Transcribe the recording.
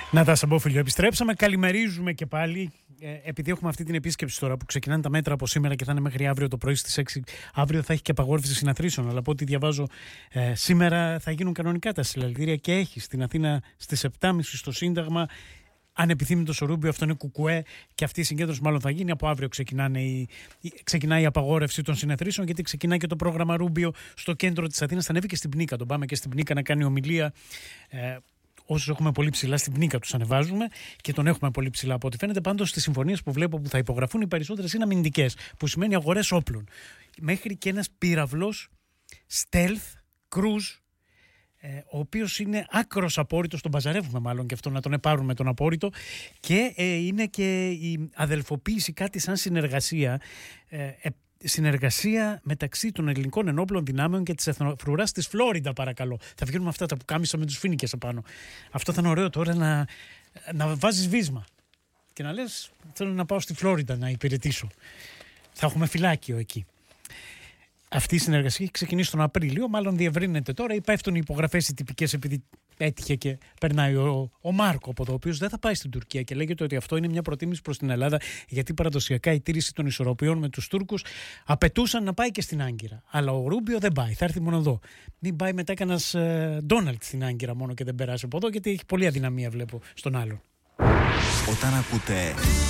Νατάσα Μπόφιλιο, επιστρέψαμε. Καλημερίζουμε και πάλι. Επειδή έχουμε αυτή την επίσκεψη τώρα που ξεκινάνε τα μέτρα από σήμερα και θα είναι μέχρι αύριο το πρωί στις 6. Αύριο θα έχει και απαγόρευση συναθρήσεων. Αλλά από ό,τι διαβάζω, σήμερα θα γίνουν κανονικά τα συλλαλητήρια και έχει στην Αθήνα στις 7.30 στο Σύνταγμα. Ανεπιθύμητος ο Ρούμπιο, αυτό είναι κουκουέ και αυτή η συγκέντρωση μάλλον θα γίνει. Από αύριο ξεκινάει η απαγόρευση των συναθρήσεων, γιατί ξεκινάει και το πρόγραμμα Ρούμπιο στο κέντρο της Αθήνας. Θα ανέβει και στην Πνίκα. Τον πάμε και στην Πνίκα να κάνει ομιλία. Όσους έχουμε πολύ ψηλά στην Πνίκα τους ανεβάζουμε και τον έχουμε πολύ ψηλά από ό,τι φαίνεται. Πάντως στις συμφωνίες που βλέπω που θα υπογραφούν, οι περισσότερες είναι αμυντικές, που σημαίνει αγορές όπλων. Μέχρι και ένας πύραυλος stealth cruise, ο οποίος είναι άκρος απόρριτος, τον παζαρεύουμε μάλλον και αυτό, να τον επάρουν με τον απόρριτο, και είναι και η αδελφοποίηση, κάτι σαν συνεργασία μεταξύ των ελληνικών ενόπλων δυνάμεων και της εθνοφρουράς της Φλόριντα, παρακαλώ. Θα βγαίνουμε αυτά τα που κάμισα με τους φοίνικες απάνω. Αυτό θα είναι ωραίο τώρα, να βάζεις βίσμα και να λες θέλω να πάω στη Φλόριντα να υπηρετήσω. Θα έχουμε φυλάκιο εκεί. Αυτή η συνεργασία έχει ξεκινήσει τον Απρίλιο, μάλλον διευρύνεται τώρα. Υπέφτουν οι υπογραφές οι τυπικές, επειδή έτυχε και περνάει ο Μάρκο από το οποίο δεν θα πάει στην Τουρκία και λέγεται ότι αυτό είναι μια προτίμηση προς την Ελλάδα, γιατί παραδοσιακά η τήρηση των ισορροπιών με τους Τούρκους απαιτούσαν να πάει και στην Άγκυρα. Αλλά ο Ρούμπιο δεν πάει, θα έρθει μόνο εδώ. Μην πάει μετά κανένας Ντόναλτ στην Άγκυρα μόνο και δεν περάσει από εδώ, γιατί έχει πολλή αδυναμία, βλέπω, στον άλλον. Όταν ακούτε